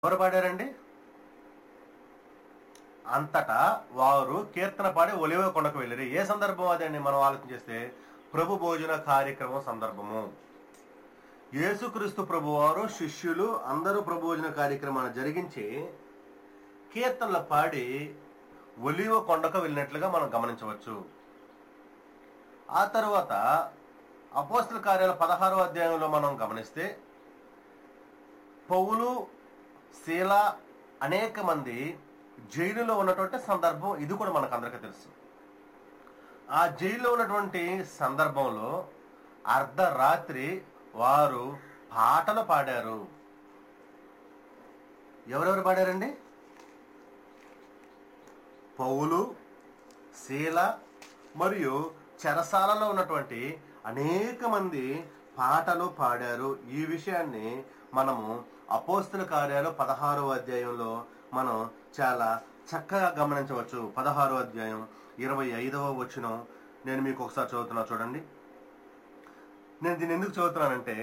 ఎవరు పాడారండి? అంతటా వారు కీర్తన పాడి ఒలివ కొండకు వెళ్ళిరి. ఏ సందర్భం అదండి? మనం ఆలోచన చేస్తే ప్రభు భోజన కార్యక్రమం సందర్భము. యేసుక్రీస్తు ప్రభు వారు శిష్యులు అందరూ ప్రభు భోజన కార్యక్రమాన్ని జరిగించి కీర్తనలు పాడి ఒలివ కొండకు వెళ్ళినట్లుగా మనం గమనించవచ్చు. ఆ తరువాత అపోస్తల కార్యాల 16వ అధ్యాయంలో మనం గమనిస్తే పౌలు, శీల అనేక మంది జైలులో ఉన్నటువంటి సందర్భం ఇది కూడా మనకు అందరికీ తెలుసు. ఆ జైల్లో ఉన్నటువంటి సందర్భంలో అర్ధరాత్రి వారు పాటలు పాడారు. ఎవరెవరు పాడారండి? పౌలు, శీల మరియు చెరసాలలో ఉన్నటువంటి అనేక మంది పాటలు పాడారు. ఈ విషయాన్ని మనము అపోస్తల కార్యాలు 16వ అధ్యాయంలో మనం చాలా చక్కగా గమనించవచ్చు. 16వ అధ్యాయం 25వ వచనం నేను మీకు ఒకసారి చదువుతున్నా చూడండి. నేను దీన్ని ఎందుకు చదువుతున్నానంటే,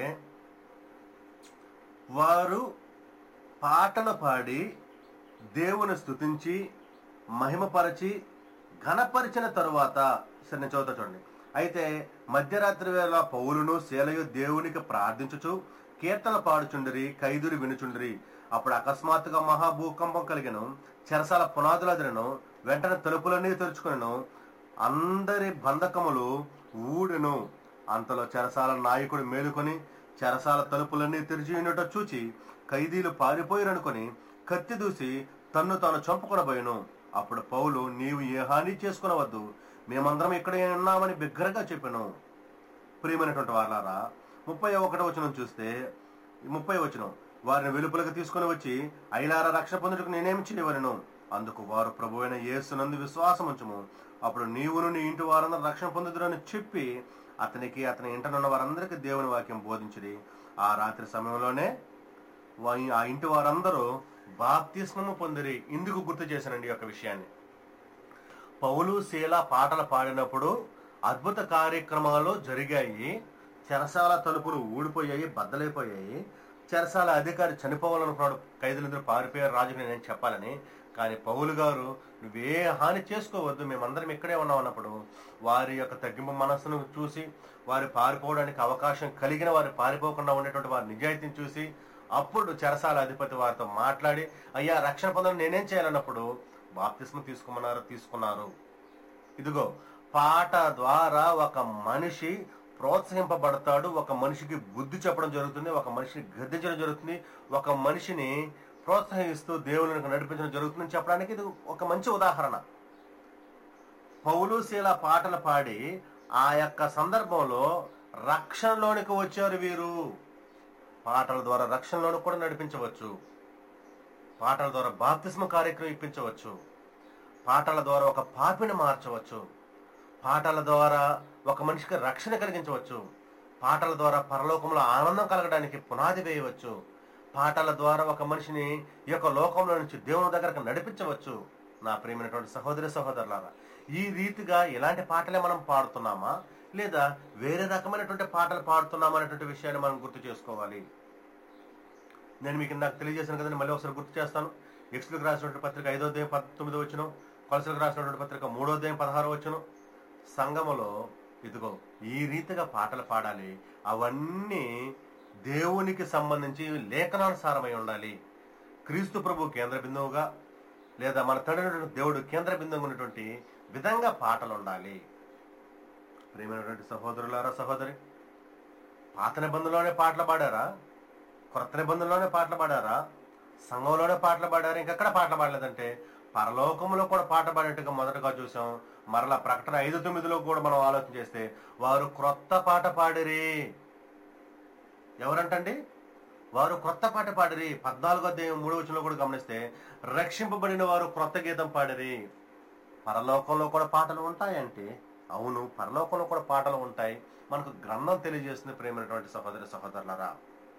వారు పాటలు పాడి దేవుని స్తుతించి మహిమపరచి ఘనపరిచిన తరువాత, సరే నేను చదువుతా చూడండి. అయితే మధ్యరాత్రి వేళ పౌలును శీలయు దేవునికి ప్రార్థించుచు కీర్తనలు పాడుచుండిరి, ఖైదులు వినుచుండిరి. అప్పుడు అకస్మాత్తుగా మహాభూకంపం కలిగెను, చెరసాల పునాదులదిరెను, వెంటనే తలుపులన్నీ తెరుచుకొనెను, అందరి బంధకములు ఊడెను. అంతలో చెరసాల నాయకుడు మేలుకొని చెరసాల తలుపులన్నీ తెరిచి ఉన్నట్టు చూచి ఖైదీలు పారిపోయిరనుకొని కత్తి దూసి తన్ను తాను చంపుకొనబోయెను. అప్పుడు పౌలు, నీవు ఏ హాని చేసుకునవద్దు, మేమందరం ఇక్కడే ఉన్నామని బిగ్గరగా చెప్పాను. ప్రియమైనటువంటి వాళ్ళారా, 31వ వచనం చూస్తే 30వ వచనం, వారిని వెలుపలకు తీసుకుని వచ్చి అయిలారా రక్షణ పొందుటకు నేనేమి చేయవలెను? అందుకు వారు ప్రభువైన యేసునందు విశ్వాసం ఉంచుము, అప్పుడు నీవును నీ ఇంటి వారందరూ రక్షణ పొందుదురని చెప్పి అతనికి అతని ఇంటనున్న వారందరికీ దేవుని వాక్యం బోధించిరి. ఆ రాత్రి సమయంలోనే ఆ ఇంటి వారందరూ బాప్తిస్మము పొందిరి. ఇందుకు గుర్తు చేశానండి ఈ యొక్క విషయాన్ని. పౌలు, శీల పాటలు పాడినప్పుడు అద్భుత కార్యక్రమాలు జరిగాయి. చెరసాల తలుపులు ఊడిపోయాయి, బద్దలైపోయాయి. చెరసాల అధికారి చనిపోవాలనుకున్నాడు, ఖైదీలందరూ పారిపోయారు, రాజుకు నేనేం చెప్పాలని. కానీ పౌలు గారు, నువ్వే హాని చేసుకోవద్దు, మేమందరం ఇక్కడే ఉన్నాం అన్నప్పుడు వారి యొక్క తగ్గింపు మనస్సును చూసి, వారి పారిపోవడానికి అవకాశం కలిగిన వారు పారిపోకుండా ఉండేటువంటి వారి నిజాయితీని చూసి, అప్పుడు చెరసాల అధిపతి వారితో మాట్లాడి, అయ్యా రక్షణ పొందడం నేనేం చేయాలన్నప్పుడు బాప్తిస్మం తీసుకున్నారు. ఇదిగో, పాట ద్వారా ఒక మనిషి ప్రోత్సహింపబడతాడు, ఒక మనిషికి బుద్ధి చెప్పడం జరుగుతుంది, ఒక మనిషిని గద్దించడం జరుగుతుంది, ఒక మనిషిని ప్రోత్సహిస్తూ దేవునికి నడిపించడం జరుగుతుందని చెప్పడానికి ఇది ఒక మంచి ఉదాహరణ. పౌలు, శీల పాటలు పాడి ఆ యొక్క సందర్భంలో రక్షణలోనికి వచ్చారు వీరు. పాటల ద్వారా రక్షణలోనికి కూడా నడిపించవచ్చు, పాటల ద్వారా బాప్తిస్మ కార్యక్రమం ఇప్పించవచ్చు, పాటల ద్వారా ఒక పాపిని మార్చవచ్చు, పాటల ద్వారా ఒక మనిషికి రక్షణ కలిగించవచ్చు, పాటల ద్వారా పరలోకంలో ఆనందం కలగడానికి పునాది వేయవచ్చు, పాటల ద్వారా ఒక మనిషిని ఈ యొక్క లోకంలో నుంచి దేవుని దగ్గరకు నడిపించవచ్చు. నా ప్రియమైనటువంటి సహోదరి సహోదరులారా, ఈ రీతిగా ఇలాంటి పాటలే మనం పాడుతున్నామా, లేదా వేరే రకమైనటువంటి పాటలు పాడుతున్నామా అనేటువంటి విషయాన్ని మనం గుర్తు చేసుకోవాలి. నేను మీకు నాకు తెలియజేశాను కదండి, మళ్ళీ ఒకసారి గుర్తు చేస్తాను. ఎక్స్లకు రాసినటువంటి పత్రిక 5వ అధ్యాయం 19వ వచనం, కొలసలకు రాసినటువంటి పత్రిక 3వ అధ్యాయం 16వ వచనం. సంఘములో ఇదిగో ఈ రీతిగా పాటలు పాడాలి. అవన్నీ దేవునికి సంబంధించి లేఖనానుసారమై ఉండాలి. క్రీస్తు ప్రభు కేంద్ర బిందువుగా, లేదా మన తండ్రి దేవుడు కేంద్ర బిందువుగా ఉన్నటువంటి విధంగా పాటలు ఉండాలి. ప్రియమైనటువంటి సహోదరులారా, సహోదరి, పాత నిబంధనలోనే పాటలు పాడారా? కొత్త నిబంధనలోనే పాటలు పాడారా? సంఘంలోనే పాటలు పాడారా? ఇంకెక్కడ పాటలు పాడలేదంటే పరలోకంలో కూడా పాట పాడేట్టుగా మొదటగా చూసాం. మరలా ప్రకటన 5:9లో కూడా మనం ఆలోచన చేస్తే వారు క్రొత్త పాట పాడిరి. ఎవరంటండి? వారు క్రొత్త పాట పాడిరి. 14వ అధ్యాయం 3వ వచనంలో కూడా గమనిస్తే రక్షింపబడిన వారు క్రొత్త గీతం పాడిరి. పరలోకంలో కూడా పాటలు ఉంటాయంటే అవును, పరలోకంలో కూడా పాటలు ఉంటాయి. మనకు గ్రంథం తెలియజేస్తుంది. ప్రేమైనటువంటి సహోదరి సహోదరులారా,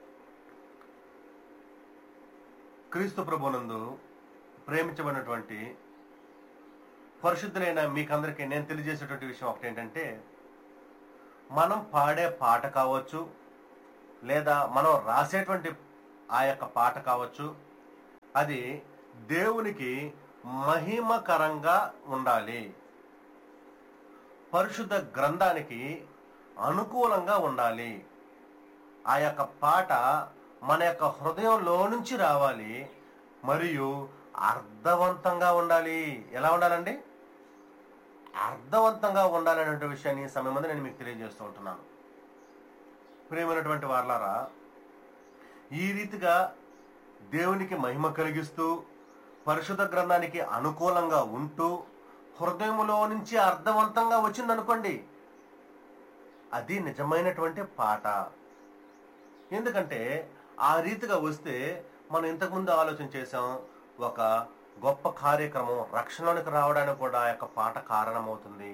క్రీస్తు ప్రభునందు ప్రేమించబడినటువంటి పరిశుద్ధులైన మీకందరికీ నేను తెలియజేసేటువంటి విషయం ఒకటి ఏంటంటే, మనం పాడే పాట కావచ్చు, లేదా మనం రాసేటువంటి ఆ యొక్క పాట కావచ్చు, అది దేవునికి మహిమకరంగా ఉండాలి, పరిశుద్ధ గ్రంథానికి అనుకూలంగా ఉండాలి. ఆ యొక్క పాట మన యొక్క హృదయంలో నుంచి రావాలి మరియు అర్థవంతంగా ఉండాలి. ఎలా ఉండాలండి? అర్థవంతంగా ఉండాలనే విషయాన్ని ఈ సమయం ముందు నేను మీకు తెలియజేస్తూ ఉంటున్నాను. ప్రియమైనటువంటి వారలారా, ఈ రీతిగా దేవునికి మహిమ కలిగిస్తూ పరిశుద్ధ గ్రంథానికి అనుకూలంగా ఉంటూ హృదయములో నుంచి అర్థవంతంగా వచ్చిందనుకోండి, అది నిజమైనటువంటి పాట. ఎందుకంటే ఆ రీతిగా వస్తే మనం ఇంతకుముందు ఆలోచన చేసాం, ఒక గొప్ప కార్యక్రమం రక్షణలోనికి రావడానికి కూడా ఆ యొక్క పాట కారణమవుతుంది.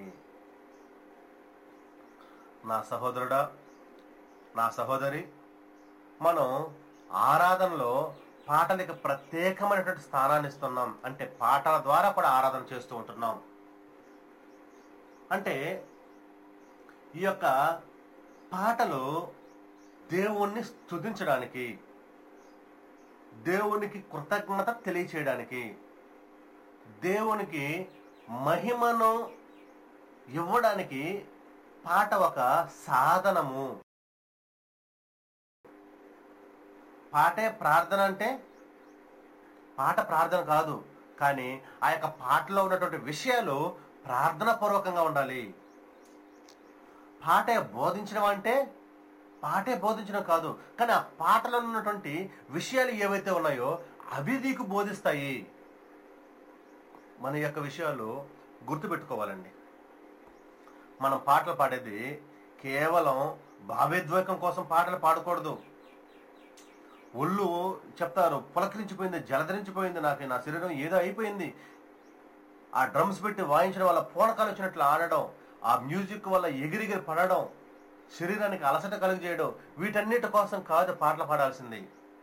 నా సహోదరుడా, నా సహోదరి, మనం ఆరాధనలో పాటలకి ప్రత్యేకమైనటువంటి స్థానాన్ని ఇస్తున్నాం. అంటే పాటల ద్వారా కూడా ఆరాధన చేస్తూ ఉంటున్నాం. అంటే ఈ యొక్క పాటలు దేవుణ్ణి స్తుతించడానికి, దేవునికి కృతజ్ఞత తెలియచేయడానికి, దేవునికి మహిమను ఇవ్వడానికి పాట ఒక సాధనము. పాటే ప్రార్థన అంటే పాట ప్రార్థన కాదు, కానీ ఆ యొక్క పాటలో ఉన్నటువంటి విషయాలు ప్రార్థన పూర్వకంగా ఉండాలి. పాటే బోధించడం అంటే పాటే బోధించడం కాదు, కానీ ఆ పాటలో ఉన్నటువంటి విషయాలు ఏవైతే ఉన్నాయో అవి నీకు బోధిస్తాయి. మన యొక్క విషయాలు గుర్తుపెట్టుకోవాలండి. మనం పాటలు పాడేది కేవలం భావోద్వేగం కోసం పాటలు పాడకూడదు. ఒళ్ళు చెప్తారు, పులకరించిపోయింది, జలధరించిపోయింది, నా శరీరం ఏదో అయిపోయింది, ఆ డ్రమ్స్ పెట్టి వాయించడం వల్ల పూనకాలు వచ్చినట్లు ఆడడం, ఆ మ్యూజిక్ వల్ల ఎగిరిగిరి పడడం, శరీరానికి అలసట కలుగజేయడం, వీటన్నిటి కోసం కాదు పాటలు పాడాల్సింది.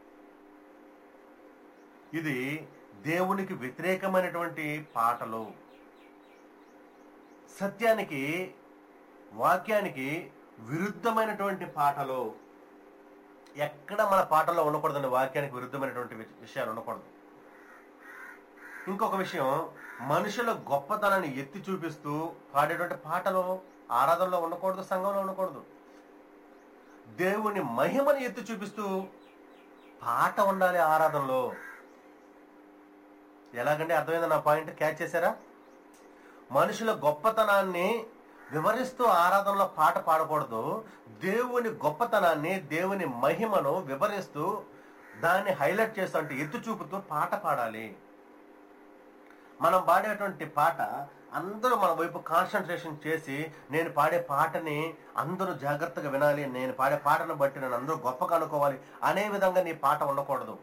ఇది దేవునికి వ్యతిరేకమైనటువంటి పాటలు, సత్యానికి వాక్యానికి విరుద్ధమైనటువంటి పాటలు. ఎక్కడ మన పాటల్లో ఉండకూడదండి, వాక్యానికి విరుద్ధమైనటువంటి విషయాలు ఉండకూడదు. ఇంకొక విషయం, మనుషుల గొప్పతనాన్ని ఎత్తి చూపిస్తూ పాడేటువంటి పాటలు ఆరాధనలో ఉండకూడదు, సంఘంలో ఉండకూడదు. దేవుని మహిమని ఎత్తి చూపిస్తూ పాట ఉండాలి ఆరాధనలో. ఎలాగంటే అర్థమైందా? నా పాయింట్ క్యాచ్ చేశారా? మనుషుల గొప్పతనాన్ని వివరిస్తూ ఆరాధనలో పాట పాడకూడదు. దేవుని గొప్పతనాన్ని, దేవుని మహిమను వివరిస్తూ దాన్ని హైలైట్ చేస్తూ, అంటే ఎత్తు చూపుతూ పాట పాడాలి. మనం పాడేటువంటి పాట అందరూ మన వైపు కాన్సన్ట్రేషన్ చేసి, నేను పాడే పాటని అందరూ జాగ్రత్తగా వినాలి, నేను పాడే పాటను బట్టి నన్ను అందరూ గొప్పగా అనుకోవాలి అనే విధంగా నీ పాట ఉండకూడదు.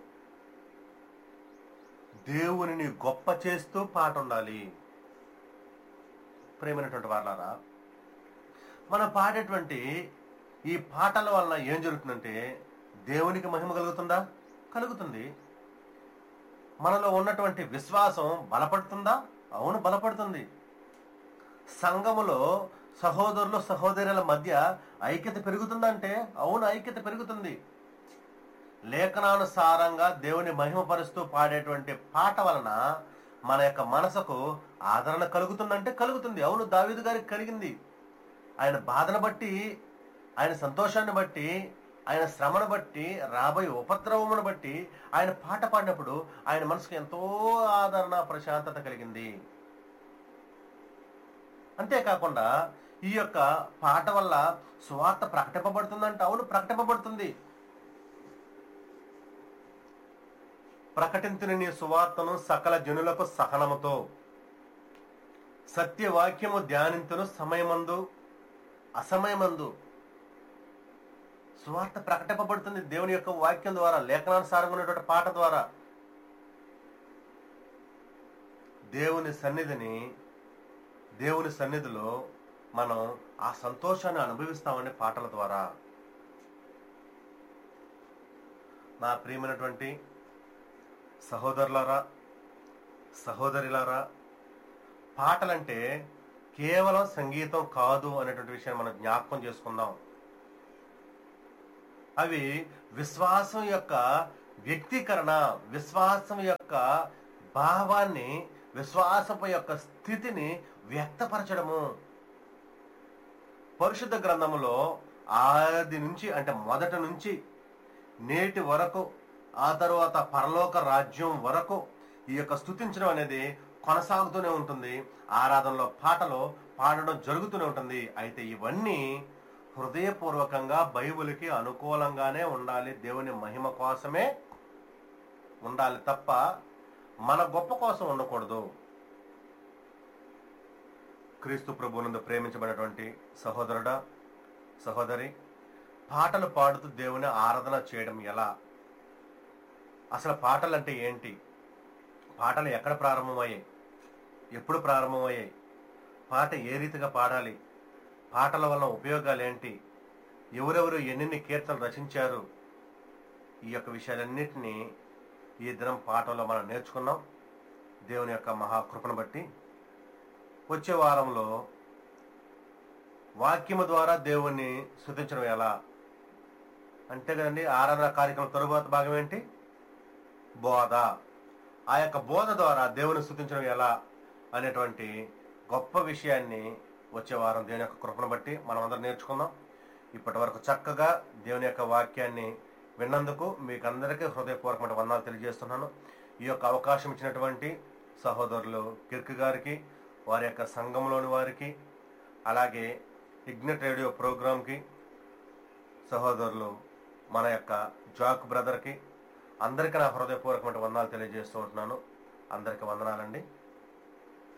దేవునిని గొప్ప చేస్తూ పాట ఉండాలి. ప్రేమైనటువంటి వారలారా, మనం పాడేటువంటి ఈ పాటల వలన ఏం జరుగుతుందంటే దేవునికి మహిమ కలుగుతుందా? కలుగుతుంది. మనలో ఉన్నటువంటి విశ్వాసం బలపడుతుందా? అవును, బలపడుతుంది. సంఘములో సహోదరులు సహోదరుల మధ్య ఐక్యత పెరుగుతుందంటే అవును, ఐక్యత పెరుగుతుంది. లేఖనానుసారంగా దేవుని మహిమపరుస్తూ పాడేటువంటి పాట వలన మన యొక్క మనసుకు ఆదరణ కలుగుతుందంటే కలుగుతుంది. అవును, దావీదు గారికి కలిగింది. ఆయన బాధను బట్టి, ఆయన సంతోషాన్ని బట్టి, ఆయన శ్రమను బట్టి, రాబోయే ఉపద్రవమును బట్టి ఆయన పాట పాడినప్పుడు ఆయన మనసుకు ఎంతో ఆదరణ, ప్రశాంతత కలిగింది. అంతేకాకుండా ఈ యొక్క పాట వల్ల సువార్త ప్రకటింపబడుతుందంటే అవును, ప్రకటింపబడుతుంది. ప్రకటించిన నీ సువార్తను సకల జనులకు సహనముతో, సత్యవాక్యము ధ్యానింతును సమయమందు అసమయమందు. సువార్త ప్రకటింపబడుతుంది దేవుని యొక్క వాక్యం ద్వారా, లేఖనానుసారంగా ఉన్నటువంటి పాట ద్వారా. దేవుని సన్నిధిలో మనం ఆ సంతోషాన్ని అనుభవిస్తామని పాటల ద్వారా. నా ప్రియమైనటువంటి సహోదరులారా, సహోదరులారా, పాటలంటే కేవలం సంగీతం కాదు అనేటువంటి విషయాన్ని మనం జ్ఞాపకం చేసుకుందాం. అవి విశ్వాసం యొక్క వ్యక్తీకరణ, విశ్వాసం యొక్క భావాన్ని, విశ్వాసపు యొక్క స్థితిని వ్యక్తపరచడము. పరిశుద్ధ గ్రంథములో ఆది నుంచి, అంటే మొదటి నుంచి నేటి వరకు, ఆ తరువాత పరలోక రాజ్యం వరకు ఈ యొక్క స్తుతించడం అనేది కొనసాగుతూనే ఉంటుంది. ఆరాధనలో పాటలు పాడడం జరుగుతూనే ఉంటుంది. అయితే ఇవన్నీ హృదయపూర్వకంగా బైబిల్కి అనుకూలంగానే ఉండాలి, దేవుని మహిమ కోసమే ఉండాలి తప్ప మన గొప్ప కోసం ఉండకూడదు. క్రీస్తు ప్రభువునందు ప్రేమించబడినటువంటి సహోదరుడా, సహోదరి, పాటలు పాడుతూ దేవుని ఆరాధన చేయడం ఎలా? అసలు పాటలు అంటే ఏంటి? పాటలు ఎక్కడ ప్రారంభమయ్యాయి? ఎప్పుడు ప్రారంభమయ్యాయి? పాట ఏ రీతిగా పాడాలి? పాటల వల్ల ఉపయోగాలు ఏంటి? ఎవరెవరు ఎన్నెన్ని కీర్తనలు రచించారు? ఈ యొక్క విషయాలన్నింటినీ ఈ దినం పాటల్లో మనం నేర్చుకున్నాం. దేవుని యొక్క మహాకృపను బట్టి వచ్చే వారంలో వాక్యము ద్వారా దేవుణ్ణి స్తుతించడం ఎలా అంటే కదండి, ఆరాధన కార్యక్రమం తరువాత భాగం ఏంటి? బోధ. ఆ యొక్క బోధ ద్వారా దేవుని స్తుతించడం ఎలా అనేటువంటి గొప్ప విషయాన్ని వచ్చే వారం దేవుని యొక్క కృపను బట్టి మనం అందరం నేర్చుకుందాం. ఇప్పటి వరకు చక్కగా దేవుని యొక్క వాక్యాన్ని విన్నందుకు మీకు అందరికీ హృదయపూర్వకమైన వందనాలు తెలియజేస్తున్నాను. ఈ యొక్క అవకాశం ఇచ్చినటువంటి సహోదరులు కిర్క్ గారికి, వారి యొక్క సంఘంలోని వారికి, అలాగే ఇగ్నెట్ రేడియో ప్రోగ్రాంకి సహోదరులు మన యొక్క జాక్ బ్రదర్కి, అందరికీ నా హృదయపూర్వకమైన వందనాలు తెలియజేస్తూ ఉంటున్నాను. అందరికీ వందనాలండి.